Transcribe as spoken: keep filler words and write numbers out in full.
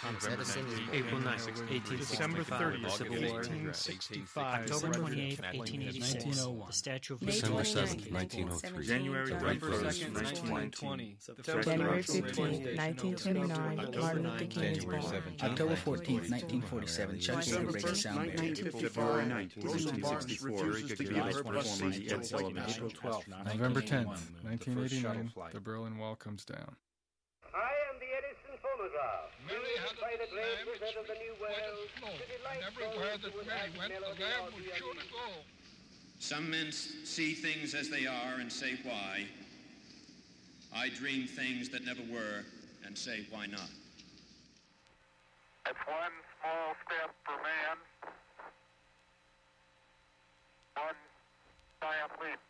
Thomas Edison is born. April ninth, eighteen December sixty-five, thirtieth, the Civil War. eighteen sixty-five. October twenty-eighth, twenty-eighth, eighteen eighteen eighty-six, eighty-one, the Statue of May Liberty. December twenty-ninth, seventh, nineteen oh three. January The right twenty-first, first, nineteen twenty. January fifteenth, nineteen twenty-nine, Martin Luther King is January born. seventeenth, October fourteenth, nineteen forty-seven, Chuck Yeager breaks the sound barrier. February ninth, nineteen sixty-four, refuses to give her bus seat to Ed Sullivan. April twelfth, November tenth, nineteen eighty-nine, the Berlin Wall comes down. I am the Edison phonograph. Mary had by the a great lamb wizard of the New World. slow, and everywhere that Mary went, the lamb was sure to go. Some men see things as they are and say why. I dream things that never were and say why not. It's one small step for man, one giant leap